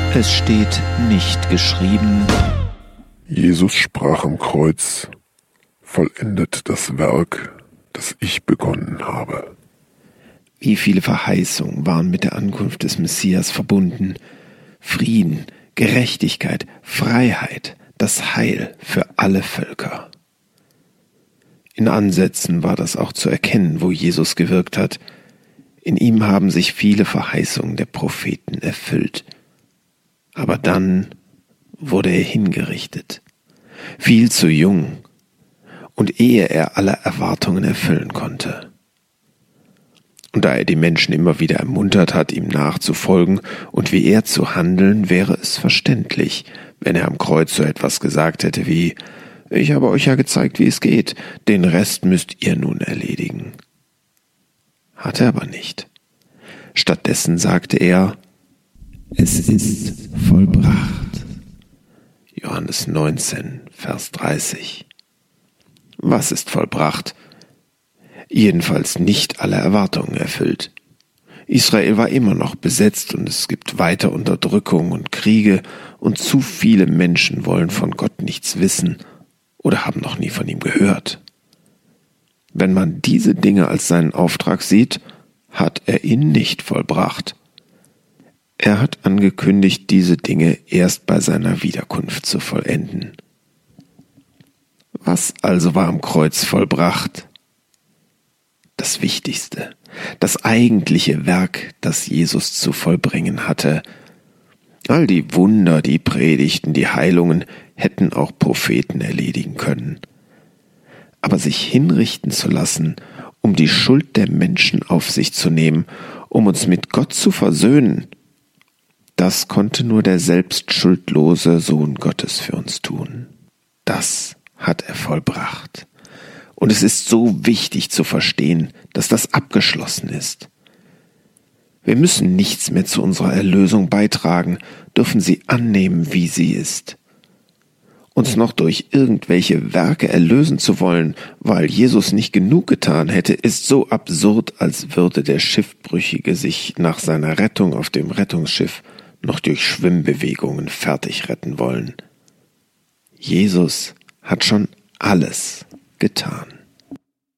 Es steht nicht geschrieben: Jesus sprach am Kreuz: Vollendet das Werk, das ich begonnen habe. Wie viele Verheißungen waren mit der Ankunft des Messias verbunden? Frieden, Gerechtigkeit, Freiheit, das Heil für alle Völker. In Ansätzen war das auch zu erkennen, wo Jesus gewirkt hat. In ihm haben sich viele Verheißungen der Propheten erfüllt. Aber dann wurde er hingerichtet, viel zu jung, und ehe er alle Erwartungen erfüllen konnte. Und da er die Menschen immer wieder ermuntert hat, ihm nachzufolgen und wie er zu handeln, wäre es verständlich, wenn er am Kreuz so etwas gesagt hätte wie: Ich habe euch ja gezeigt, wie es geht, den Rest müsst ihr nun erledigen. Hat er aber nicht. Stattdessen sagte er: Es ist vollbracht. Johannes 19, Vers 30. Was ist vollbracht? Jedenfalls nicht alle Erwartungen erfüllt. Israel war immer noch besetzt und es gibt weiter Unterdrückung und Kriege und zu viele Menschen wollen von Gott nichts wissen oder haben noch nie von ihm gehört. Wenn man diese Dinge als seinen Auftrag sieht, hat er ihn nicht vollbracht. Er hat angekündigt, diese Dinge erst bei seiner Wiederkunft zu vollenden. Was also war am Kreuz vollbracht? Das Wichtigste, das eigentliche Werk, das Jesus zu vollbringen hatte. All die Wunder, die Predigten, die Heilungen hätten auch Propheten erledigen können. Aber sich hinrichten zu lassen, um die Schuld der Menschen auf sich zu nehmen, um uns mit Gott zu versöhnen, das konnte nur der selbstschuldlose Sohn Gottes für uns tun. Das hat er vollbracht. Und es ist so wichtig zu verstehen, dass das abgeschlossen ist. Wir müssen nichts mehr zu unserer Erlösung beitragen, dürfen sie annehmen, wie sie ist. Uns noch durch irgendwelche Werke erlösen zu wollen, weil Jesus nicht genug getan hätte, ist so absurd, als würde der Schiffbrüchige sich nach seiner Rettung auf dem Rettungsschiff noch durch Schwimmbewegungen fertig retten wollen. Jesus hat schon alles getan.